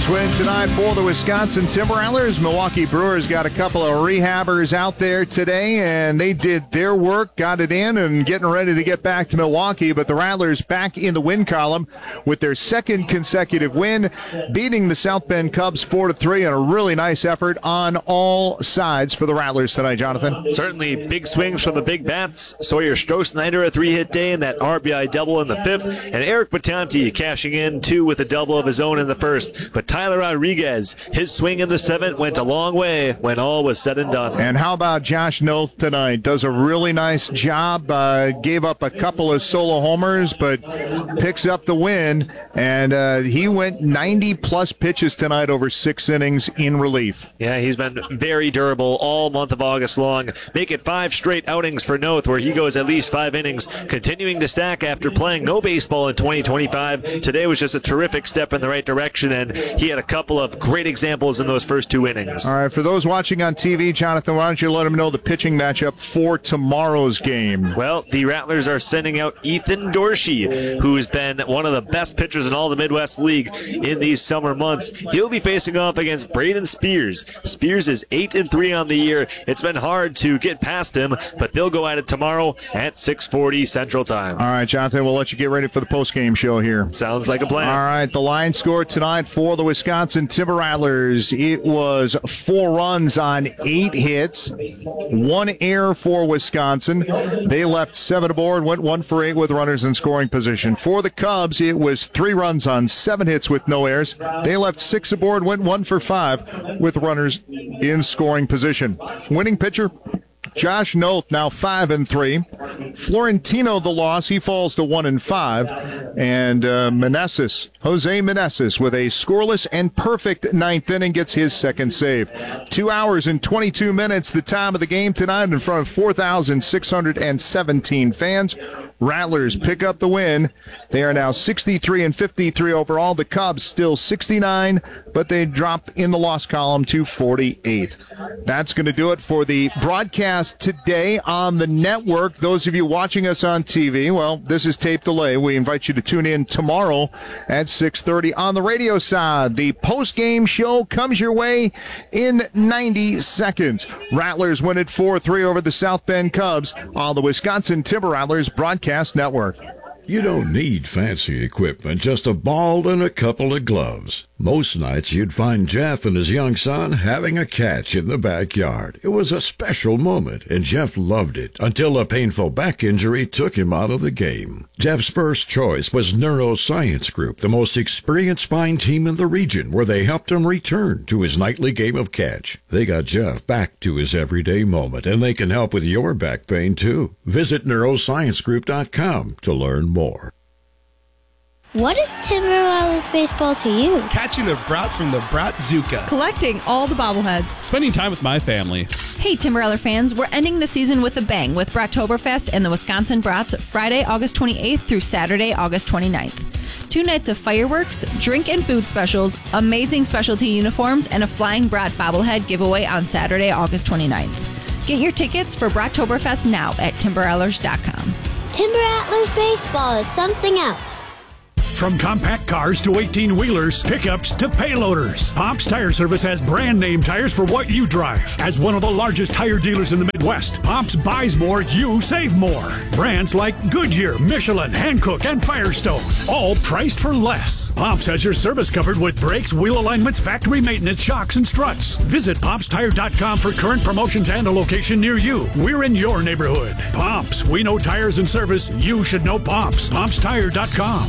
Nice win tonight for the Wisconsin Timber Rattlers. Milwaukee Brewers got a couple of rehabbers out there today, and they did their work, got it in, and getting ready to get back to Milwaukee. But the Rattlers back in the win column with their second consecutive win, beating the South Bend Cubs 4-3, and a really nice effort on all sides for the Rattlers tonight, Jonathan. Certainly big swings from the big bats. Sawyer Stroh-Snyder a 3-hit day and that RBI double in the fifth, and Eric Batanti cashing in two with a double of his own in the first. But Tyler Rodriguez, his swing in the seventh went a long way when all was said and done. And how about Josh Noth tonight? Does a really nice job. Gave up a couple of solo homers, but picks up the win. And he went 90-plus pitches tonight over 6 innings in relief. Yeah, he's been very durable all month of August long. Make it 5 straight outings for Noth, where he goes at least 5 innings, continuing to stack after playing no baseball in 2025. Today was just a terrific step in the right direction, and he had a couple of great examples in those first 2 innings. All right, for those watching on TV, Jonathan, why don't you let them know the pitching matchup for tomorrow's game? Well, the Rattlers are sending out Ethan Dorsey, who's been one of the best pitchers in all the Midwest League in these summer months. He'll be facing off against Braden Spears. Spears is 8-3 on the year. It's been hard to get past him, but they'll go at it tomorrow at 6:40 Central Time. All right, Jonathan, we'll let you get ready for the postgame show here. Sounds like a plan. All right, the line score tonight for the Wisconsin Timber Rattlers, it was 4 runs on 8 hits, 1 error for Wisconsin. They left 7 aboard, went 1 for 8 with runners in scoring position. For the Cubs, it was 3 runs on 7 hits with no errors. They left 6 aboard, went 1 for 5 with runners in scoring position. Winning pitcher, Josh Noth, now 5-3. Florentino, the loss, he falls to 1-5. And Jose Meneses, with a scoreless and perfect 9th inning, gets his second save. 2 hours and 22 minutes, the time of the game tonight, in front of 4,617 fans. Rattlers pick up the win. They are now 63-53 overall. The Cubs still 69, but they drop in the loss column to 48. That's going to do it for the broadcast today on the network. Those of you watching us on TV, well, this is tape delay. We invite you to tune in tomorrow at 6:30 on the radio side. The post-game show comes your way in 90 seconds. Rattlers win it 4-3 over the South Bend Cubs on the Wisconsin Timber Rattlers Broadcast Network. You don't need fancy equipment, just a ball and a couple of gloves. Most nights you'd find Jeff and his young son having a catch in the backyard. It was a special moment, and Jeff loved it until a painful back injury took him out of the game. Jeff's first choice was Neuroscience Group, the most experienced spine team in the region, where they helped him return to his nightly game of catch. They got Jeff back to his everyday moment, and they can help with your back pain, too. Visit neurosciencegroup.com to learn more. What is Timber Rattlers baseball to you? Catching the Brat from the Brat-Zuka. Collecting all the bobbleheads. Spending time with my family. Hey, Timber Rattler fans, we're ending the season with a bang with Brattoberfest and the Wisconsin Brats Friday, August 28th through Saturday, August 29th. 2 nights of fireworks, drink and food specials, amazing specialty uniforms, and a Flying Brat bobblehead giveaway on Saturday, August 29th. Get your tickets for Brattoberfest now at timberrattlers.com. Timber Rattlers baseball is something else. From compact cars to 18-wheelers, pickups to payloaders, Pomp's Tire Service has brand name tires for what you drive. As one of the largest tire dealers in the Midwest, Pomp's buys more, you save more. Brands like Goodyear, Michelin, Hankook, and Firestone, all priced for less. Pomp's has your service covered with brakes, wheel alignments, factory maintenance, shocks, and struts. Visit PompsTire.com for current promotions and a location near you. We're in your neighborhood. Pomp's, we know tires and service. You should know Pomp's. PompsTire.com.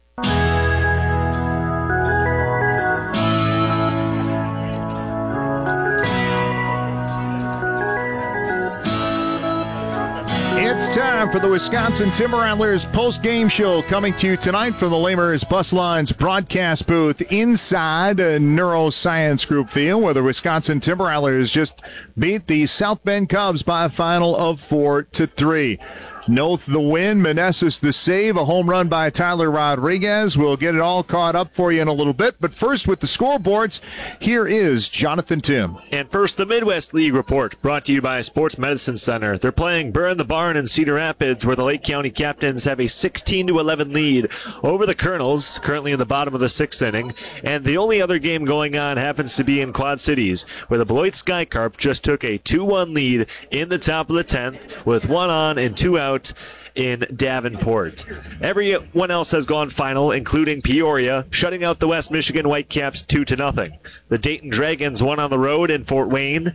It's time for the Wisconsin Timber Rattlers post-game show, coming to you tonight from the Lamers Bus Lines broadcast booth inside Neuroscience Group Field, where the Wisconsin Timber Rattlers just beat the South Bend Cubs by a final of 4-3. Noth the win, Meneses the save, a home run by Tyler Rodriguez. We'll get it all caught up for you in a little bit, but first with the scoreboards, here is Jonathan Tim. And first, the Midwest League report, brought to you by Sports Medicine Center. They're playing Burn the Barn in Cedar Rapids, where the Lake County Captains have a 16-11 lead over the Colonels, currently in the bottom of the 6th inning. And the only other game going on happens to be in Quad Cities, where the Beloit Skycarp just took a 2-1 lead in the top of the 10th with 1 on and 2 out in Davenport. Everyone else has gone final, including Peoria, shutting out the West Michigan Whitecaps 2-0. The Dayton Dragons won on the road in Fort Wayne,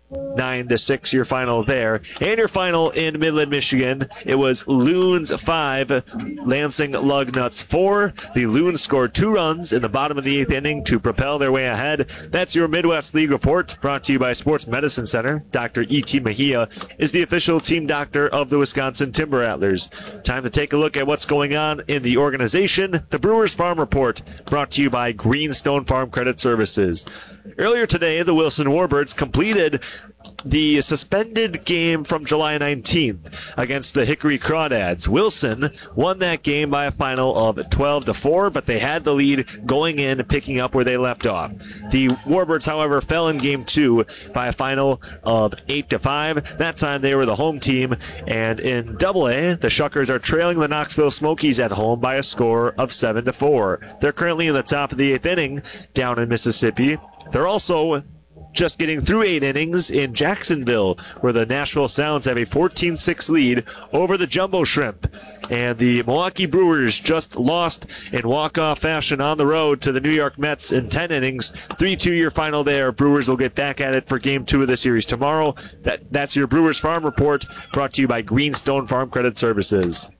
9-6 your final there. And your final in Midland, Michigan, it was Loons 5, Lansing Lugnuts 4. The Loons scored 2 runs in the bottom of the 8th inning to propel their way ahead. That's your Midwest League report, brought to you by Sports Medicine Center. Dr. E.T. Mejia is the official team doctor of the Wisconsin Timber Rattlers. Time to take a look at what's going on in the organization. The Brewers Farm Report, brought to you by Greenstone Farm Credit Services. Earlier today, the Wilson Warbirds completed the suspended game from July 19th against the Hickory Crawdads. Wilson won that game by a final of 12-4, but they had the lead going in, picking up where they left off. The Warbirds, however, fell in game 2 by a final of 8-5. That time they were the home team, and in Double-A, the Shuckers are trailing the Knoxville Smokies at home by a score of 7-4. They're currently in the top of the 8th inning down in Mississippi. They're also just getting through 8 innings in Jacksonville, where the Nashville Sounds have a 14-6 lead over the Jumbo Shrimp. And the Milwaukee Brewers just lost in walk-off fashion on the road to the New York Mets in 10 innings. 3-2 your final there. Brewers will get back at it for Game 2 of the series tomorrow. That's your Brewers Farm Report, brought to you by Greenstone Farm Credit Services.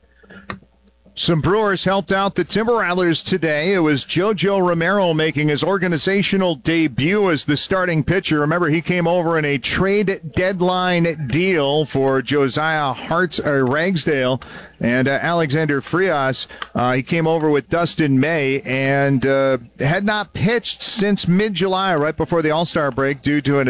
Some Brewers helped out the Timber Rattlers today. It was JoJo Romero making his organizational debut as the starting pitcher. Remember, he came over in a trade deadline deal for Josiah Ragsdale and Alexander Frias. He came over with Dustin May and had not pitched since mid-July, right before the All-Star break, due to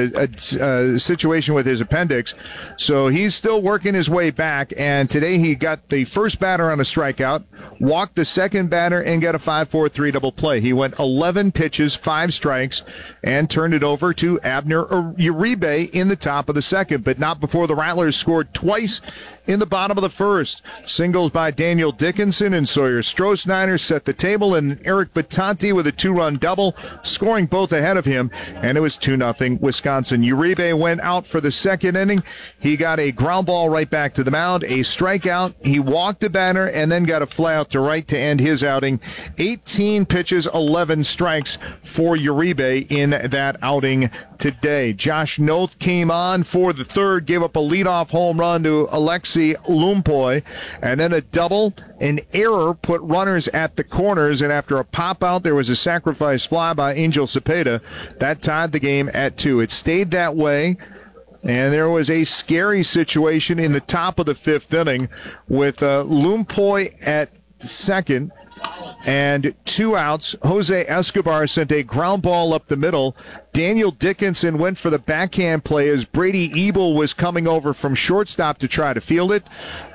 a situation with his appendix. So he's still working his way back, and today he got the first batter on a strikeout, walked the second batter, and got a 5-4-3 double play. He went 11 pitches, 5 strikes, and turned it over to Abner Uribe in the top of the second, but not before the Rattlers scored twice in the bottom of the first. Singles by Daniel Dickinson and Sawyer Strohsnyder set the table, and Eric Batanti with a 2-run double, scoring both ahead of him, and it was 2-0 Wisconsin. Uribe went out for the second inning. He got a ground ball right back to the mound, a strikeout. He walked a batter and then got a fly out to right to end his outing. 18 pitches, 11 strikes for Uribe in that outing today. Josh Noth came on for the third, gave up a leadoff home run to Alexi Lumpoy, and then a double. An error put runners at the corners, and after a pop out, there was a sacrifice fly by Angel Cepeda. That tied the game at 2. It stayed that way, and there was a scary situation in the top of the 5th inning with Lumpoy at second and 2 outs. Jose Escobar sent a ground ball up the middle. Daniel Dickinson went for the backhand play as Brady Ebel was coming over from shortstop to try to field it.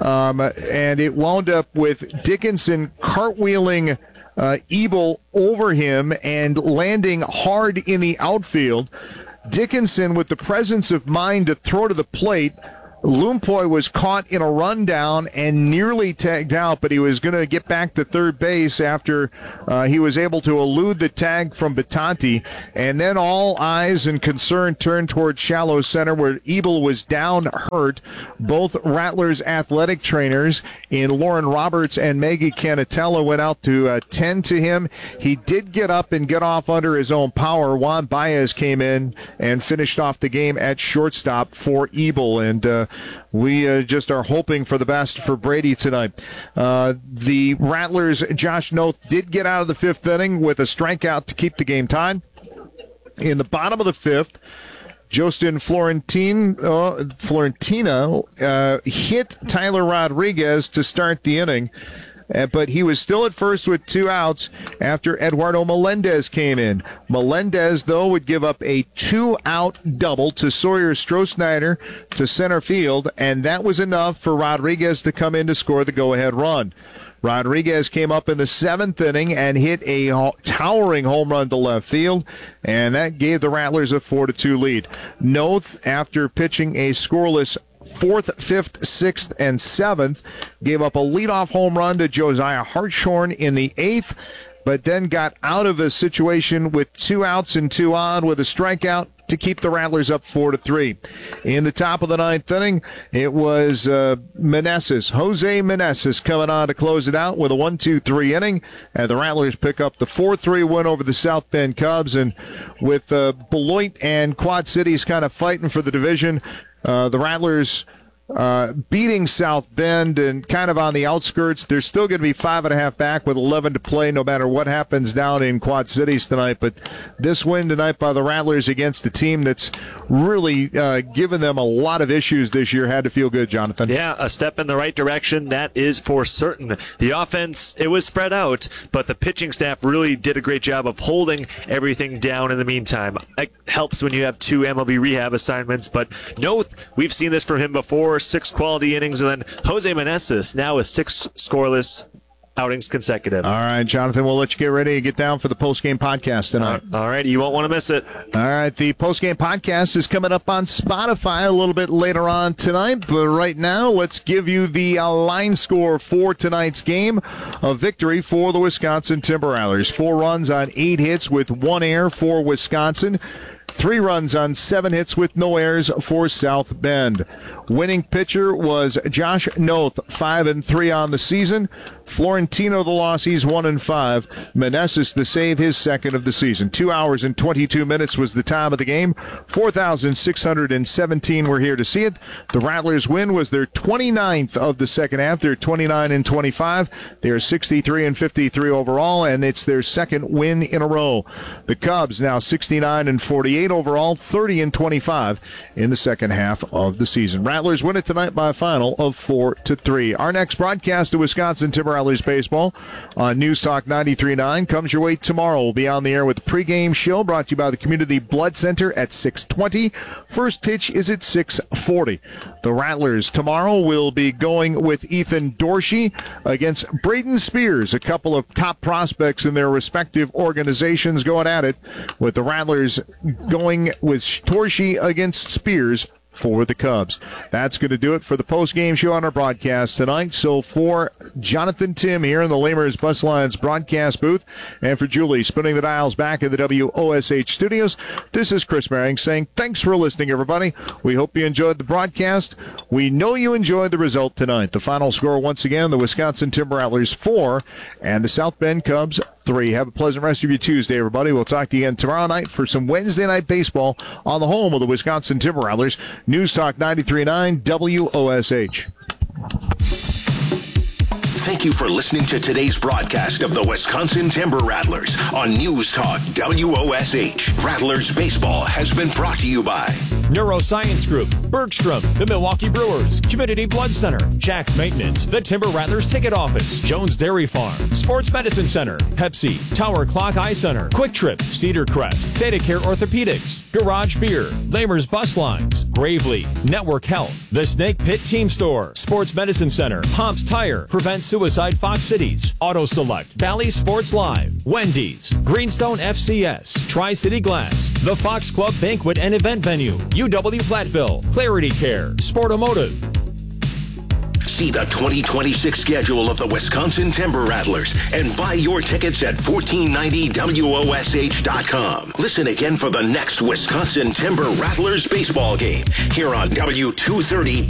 And it wound up with Dickinson cartwheeling Ebel over him and landing hard in the outfield. Dickinson, with the presence of mind to throw to the plate, Lumpoy was caught in a rundown and nearly tagged out, but he was going to get back to third base after he was able to elude the tag from Batanti. And then all eyes and concern turned towards shallow center, where Ebel was down hurt. Both Rattlers athletic trainers in Lauren Roberts and Maggie Canatella went out to tend to him. He did get up and get off under his own power. Juan Baez came in and finished off the game at shortstop for Ebel. And we just are hoping for the best for Brady tonight. The Rattlers, Josh Noth, did get out of the 5th inning with a strikeout to keep the game tied. In the bottom of the 5th, Justin Florentina hit Tyler Rodriguez to start the inning. but he was still at first with 2 outs after Eduardo Melendez came in. Melendez, though, would give up a 2-out double to Sawyer Stroh-Snyder to center field, and that was enough for Rodriguez to come in to score the go-ahead run. Rodriguez came up in the 7th inning and hit a towering home run to left field, and that gave the Rattlers a 4-2 lead. Noth, after pitching a scoreless 4th, 5th, 6th, and 7th, gave up a leadoff home run to Josiah Hartshorn in the 8th, but then got out of a situation with 2 outs and 2 on with a strikeout to keep the Rattlers up 4-3. In the top of the 9th inning, it was Meneses, Jose Meneses, coming on to close it out with a 1-2-3 inning, and the Rattlers pick up the 4-3 win over the South Bend Cubs. And with Beloit and Quad Cities kind of fighting for the division, the Rattlers beating South Bend and kind of on the outskirts. They're still going to be 5.5 back with 11 to play no matter what happens down in Quad Cities tonight. But this win tonight by the Rattlers against a team that's really given them a lot of issues this year had to feel good, Jonathan. Yeah, a step in the right direction, that is for certain. The offense, it was spread out, but the pitching staff really did a great job of holding everything down in the meantime. It helps when you have 2 MLB rehab assignments, but Noth, we've seen this from him before, 6 quality innings, and then Jose Meneses now with 6 scoreless outings consecutive. All right, Jonathan, we'll let you get ready to get down for the postgame podcast tonight. All right, you won't want to miss it. All right, the postgame podcast is coming up on Spotify a little bit later on tonight, but right now let's give you the line score for tonight's game. A victory for the Wisconsin Timber Rattlers. 4 runs on 8 hits with 1 error for Wisconsin. 3 runs on 7 hits with no errors for South Bend. Winning pitcher was Josh Noth, 5-3 on the season. Florentino the loss, he's 1-5. Meneses the save, his 2nd of the season. 2 hours and 22 minutes was the time of the game. 4,617 were here to see it. The Rattlers win was their 29th of the second half. They're 29-25. They're 63-53 overall, and it's their 2nd win in a row. The Cubs now 69-48 overall, 30-25 in the second half of the season. Rattlers win it tonight by a final of 4-3. Our next broadcast of Wisconsin Timber Rattlers baseball on News Talk 93.9 comes your way tomorrow. We'll be on the air with the pregame show brought to you by the Community Blood Center at 6:20. First pitch is at 6:40. The Rattlers tomorrow will be going with Ethan Dorsey against Braden Spears, a couple of top prospects in their respective organizations going at it, with the Rattlers going with Dorsey against Spears for the Cubs. That's going to do it for the post-game show on our broadcast tonight. So for Jonathan Tim here in the Lamers Bus Lines broadcast booth, and for Julie spinning the dials back in the WOSH studios, this is Chris Merring saying thanks for listening, everybody. We hope you enjoyed the broadcast. We know you enjoyed the result tonight. The final score, once again, the Wisconsin Timber Rattlers 4 and the South Bend Cubs 3. Have a pleasant rest of your Tuesday, everybody. We'll talk to you again tomorrow night for some Wednesday night baseball on the home of the Wisconsin Timber Rattlers. News Talk 93.9 WOSH. Thank you for listening to today's broadcast of the Wisconsin Timber Rattlers on News Talk WOSH. Rattlers baseball has been brought to you by Neuroscience Group, Bergstrom, the Milwaukee Brewers, Community Blood Center, Jack's Maintenance, the Timber Rattlers Ticket Office, Jones Dairy Farm, Sports Medicine Center, Pepsi, Tower Clock Eye Center, Quick Trip, Cedar Crest, Theta Care Orthopedics, Garage Beer, Lamers Bus Lines, Gravely, Network Health, The Snake Pit Team Store, Sports Medicine Center, Pomps Tire, Prevent Suicide Fox Cities, Auto Select, Valley Sports Live, Wendy's, Greenstone FCS, Tri-City Glass, The Fox Club Banquet and Event Venue, UW Platteville, Clarity Care, Sportomotive. See the 2026 schedule of the Wisconsin Timber Rattlers and buy your tickets at 1490WOSH.com. Listen again for the next Wisconsin Timber Rattlers baseball game here on W230